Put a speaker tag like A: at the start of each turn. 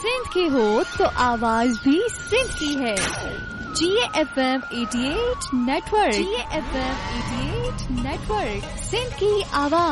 A: सिंध की हो तो आवाज भी सिंध की है। GFM 88 network, GFM 88 network, Sindh की आवाज।